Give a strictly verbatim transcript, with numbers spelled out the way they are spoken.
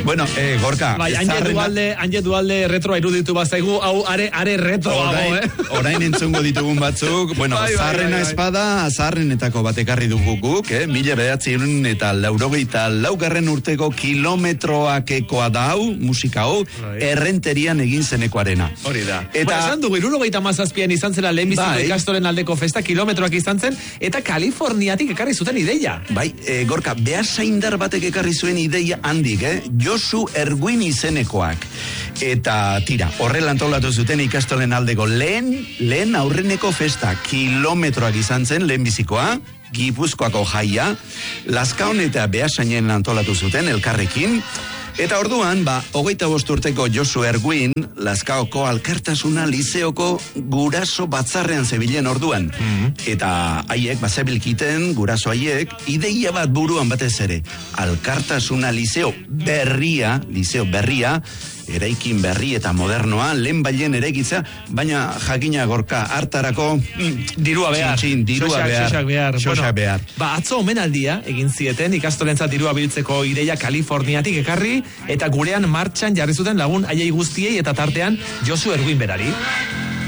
Bueno, eh, Gorka. Bai, hain dualde, hain dualde retroa iruditu bazaigu, hau are, are retroa, orain, eh? Orain entzungo ditugun batzuk, bueno, bai, zaharrena bai, bai, bai. Espada, zaharrenetako batekarri dugu guk, eh? Mila bederatziehun eta laurogeita laugarren urteko kilometroakekoa dau, musika hau, bai. Errenterian egin zenekoarena. Hori da. Eta bueno, esan dugu, hirurogeita hamazazpian izan zela lehenbiziko bai. Ikastolen aldeko festa, kilometroak izan zen, eta Kaliforniatik ekarri zuten ideia. Bai, e, Gorka, behasaindar batek ekarri zuen ideia handik, eh? Josu Erguin izenekoak. Eta tira, horrela antolatu zuten ikastolen aldeko lehen, lehen aurreneko festa, kilometroak izan zen, lehenbizikoa, Gipuzkoako jaia, Lazkaon eta Beasainen antolatu zuten, elkarrekin. Eta orduan, ba, hogeita bost urteko Josu Erguin, Lazkaoko Alkartasuna Lizeoko guraso batzarrean zebilen orduan. Mm-hmm. Eta haiek, bazebilkiten, guraso haiek, ideia bat buruan batez ere. Alkartasuna Lizeo berria, Lizeo berria, eraikin berri eta modernoa, lehen bailen eraikitza, baina jakina Gorka hartarako mm, dirua behar. Txin, dirua xoxak, behar. Xoxak behar. Xoxak bueno, behar. Ba, atzo omenaldia egin zieten ikastolentzat dirua biltzeko ideia Kaliforniatik ekarri eta gurean martxan jarri zuten lagun haiei guztiei eta tartean Josu Erguin berari.